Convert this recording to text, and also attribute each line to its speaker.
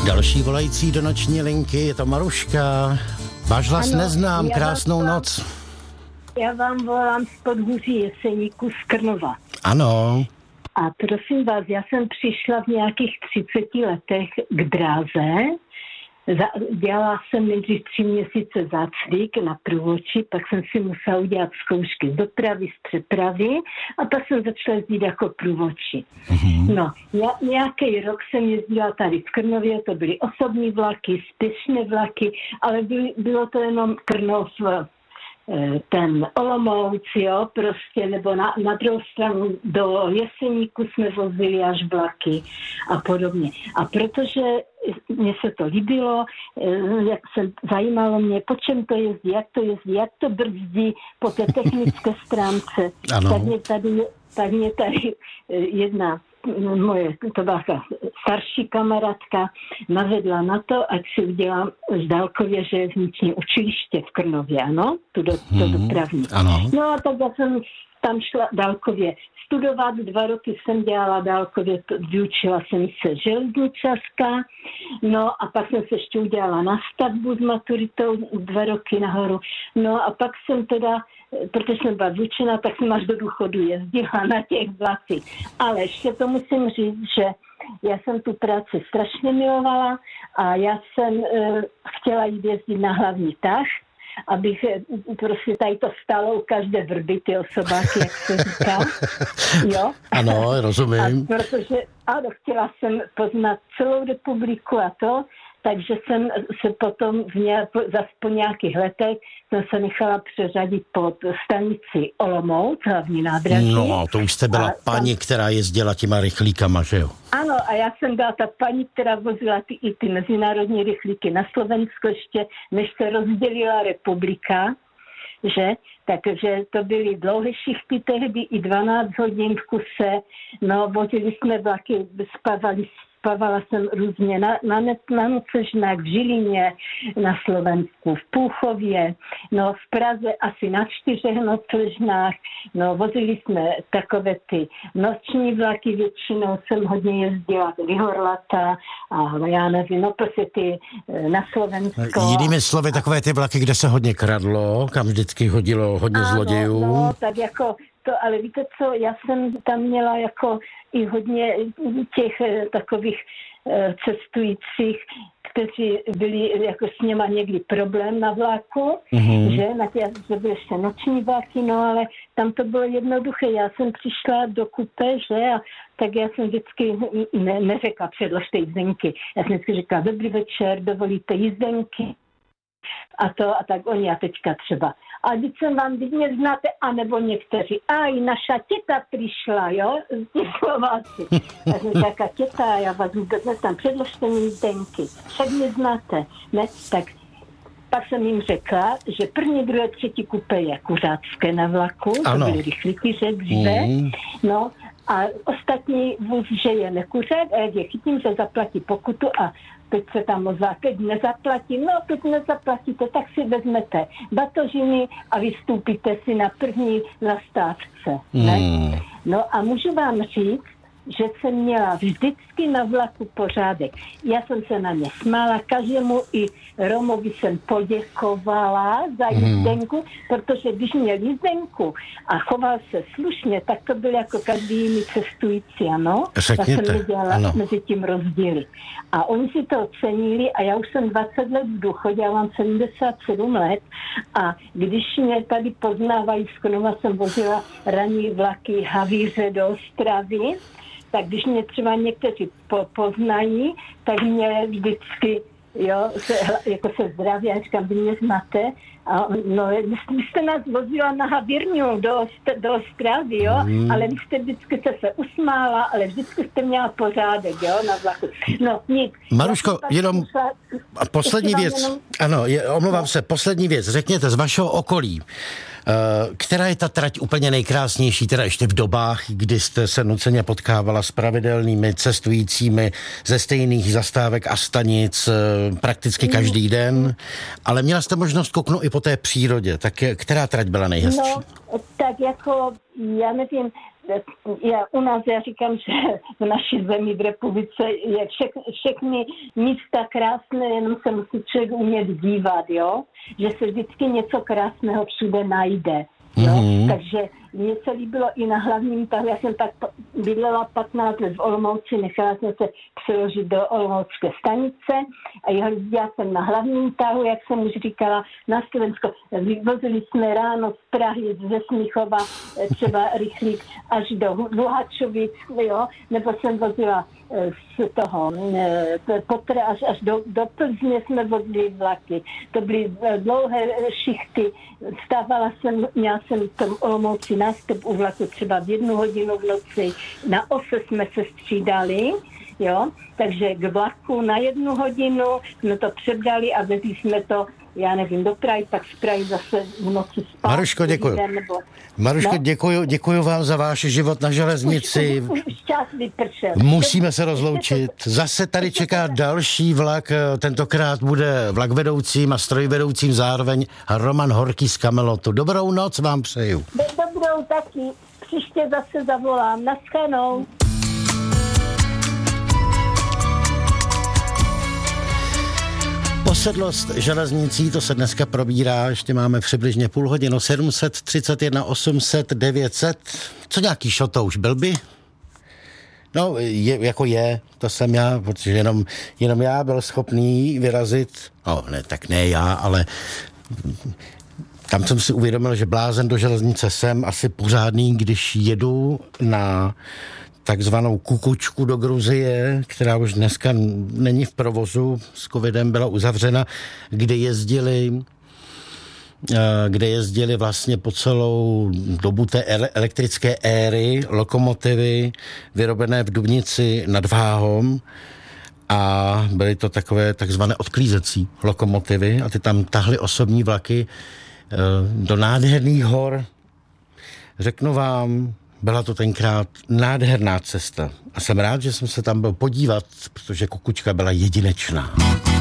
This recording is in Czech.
Speaker 1: Další volající do noční linky, je to Maruška. Váš hlas neznám, krásnou noc.
Speaker 2: Já vám volám z Podhůří Jeseníku z Krnova.
Speaker 1: Ano.
Speaker 2: A prosím vás, já jsem přišla v nějakých 30 letech k dráze. Dělala jsem nejdřív 3 měsíce zácvik na průvodčí, pak jsem si musela udělat zkoušky z dopravy, z přepravy a pak jsem začala jezdit jako průvodčí. No, nějaký rok jsem jezdila tady v Krnově, to byly osobní vlaky, spěšné vlaky, ale bylo to jenom Krnov, ten Olomouc, jo, prostě, nebo na druhou stranu do Jeseníku jsme vozili až vlaky a podobně. A protože mně se to líbilo, jak se zajímalo mě, po čem to jezdí, jak to brzdí po té technické stránce. Tak mě tady jedna moje, to byla starší kamarádka, navedla na to, ať si udělám z dálkově železniční učiliště v Krnově, ano, to dopravní. No a tak já jsem tam šla dálkově studovat, 2 roky jsem dělala dálkově, vyučila jsem se železničařka, no a pak jsem se ještě udělala na stavbu s maturitou 2 roky nahoru, no a pak jsem teda, protože jsem byla vyučena, tak jsem až do důchodu jezdila na těch vlacích. Ale ještě to musím říct, že já jsem tu práci strašně milovala a já jsem chtěla jít jezdit na hlavní tah, abych prostě tady to stalo u každé vrby, ty osobáky, jak se říká. Jo?
Speaker 1: Ano, rozumím.
Speaker 2: A protože chtěla jsem poznat celou republiku a to, takže jsem se potom zase po nějakých letech jsem se nechala přeřadit pod stanici Olomouc, hlavní nádraží.
Speaker 1: No, to už jste byla paní, která jezdila těma rychlíkama, že jo?
Speaker 2: Ano, a já jsem byla ta paní, která vozila ty mezinárodní rychlíky na Slovensko ještě, než se rozdělila republika, že? Takže to byly dlouhé šichty tehdy, i 12 hodin v kuse, no, vozili jsme vlaky, spavala jsem různě na nocležnách v Žilině, na Slovensku, v Púchově, no v Praze asi na 4 nocležnách, no vozili jsme takové ty noční vlaky, většinou jsem hodně jezdila do Lihorlata a já nevím, no prostě ty na Slovensko.
Speaker 1: Jinými slovy, takové ty vlaky, kde se hodně kradlo, kam vždycky hodilo hodně zlodějů.
Speaker 2: No, tak jako to, ale víte co, já jsem tam měla jako i hodně těch takových cestujících, kteří byli jako s něma někdy problém na vlaku, že byly ještě noční vlaky, no ale tam to bylo jednoduché. Já jsem přišla do kupé, že, a tak já jsem vždycky neřekla předložte jízdenky. Já jsem vždycky říkala, dobrý večer, dovolíte jízdenky? A tak oni a teďka třeba. A když jsem vám, když mě znáte, anebo někteří. A i naša těta přišla, jo, z Slováci. Já jsem říkala, těta, já vás vůbec neznám, předložte mi jízdenky. Však mě znáte, ne? Tak pak jsem jim řekla, že 1., 2., 3. kupé je kuřácké na vlaku, to byly rychlíky, že dříve, no, a ostatní vůz, že je nekuřák a jak je chytím, že zaplatí pokutu a teď se tam ozvá, teď nezaplatí, no teď nezaplatíte, tak si vezmete batožiny a vystoupíte si na první zastávce. Ne? No a můžu vám říct, že jsem měla vždycky na vlaku pořádek. Já jsem se na ně smála, každému i Romovi jsem poděkovala za jízdenku, protože když měl jízdenku a choval se slušně, tak to byl jako každý jiný cestující, ano?
Speaker 1: Řekněte,
Speaker 2: já jsem nedělala mezi tím rozdíly. A oni si to ocenili a já už jsem 20 let v důchodě, já mám 77 let a když mě tady poznávají, z Krnova jsem vozila ranní vlaky Havíře do Ostravy, tak když mě třeba někteří poznají, tak mě vždycky, jo, jako se zdraví, já říkám, vy mě znáte, a no, vy jste nás vozila na Havírňu do Ostravy, jo, ale vy jste vždycky se usmála, ale vždycky jste měla pořádek, jo, na vlaku. No, nic.
Speaker 1: Maruško, jenom poslední věc, omlouvám se, poslední věc, řekněte z vašeho okolí, která je ta trať úplně nejkrásnější, teda ještě v dobách, kdy jste se nuceně potkávala s pravidelnými cestujícími ze stejných zastávek a stanic prakticky každý den, ale měla jste možnost kouknout i po té přírodě, tak která trať byla nejhezčí?
Speaker 2: No, tak jako, já nevím, u nás, já říkám, že v naší zemi, v republice je všechny místa krásné, jenom se musí člověk umět dívat, jo? Že se vždycky něco krásného všude najde. Jo? Takže mně se líbilo i na hlavním tahu, já jsem tak bydlela 15 let v Olomouci, nechala jsem se přeložit do Olomoucké stanice a jezdila jsem na hlavním tahu, jak jsem už říkala, na Slovensko. Vyvozili jsme ráno z Prahy, ze Smíchova, třeba rychlík až do Luhačovic, jo, nebo jsem vozila z toho až do Plzně jsme vozili vlaky. To byly dlouhé šichty. Měla jsem v tom Olomouci nástup u vlaku třeba v 1 hodinu v noci. Na ose jsme se střídali, jo, takže k vlaku na 1 hodinu jsme to přebrali a vezli jsme to, já nevím, do Prahy, pak z Prahy zase v noci spát.
Speaker 1: Maruško, děkuju. Maruško, děkuju vám za váš život na železnici.
Speaker 2: Už čas vypršel.
Speaker 1: Musíme se rozloučit. Zase tady čeká další vlak, tentokrát bude vlak vedoucím a strojvedoucím zároveň Roman Horký z Kamelotu. Dobrou noc vám přeju.
Speaker 2: Dobrou taky. Příště zase zavolám. Naschledanou.
Speaker 1: Posedlost železnicí, to se dneska probírá, ještě máme přibližně půl hodinu, 731 800 900. Co nějaký šotouš, byl by? No, to jsem já, protože jenom já byl schopný vyrazit, ne já, ale tam jsem si uvědomil, že blázen do železnice jsem asi pořádný, když jedu na takzvanou Kukučku do Gruzie, která už dneska není v provozu, s covidem byla uzavřena, kde jezdili vlastně po celou dobu té elektrické éry lokomotivy vyrobené v Dubnici nad Váhom a byly to takové takzvané odklízecí lokomotivy a ty tam tahly osobní vlaky do nádherných hor. Řeknu vám, byla to tenkrát nádherná cesta a jsem rád, že jsem se tam byl podívat, protože Kukučka byla jedinečná.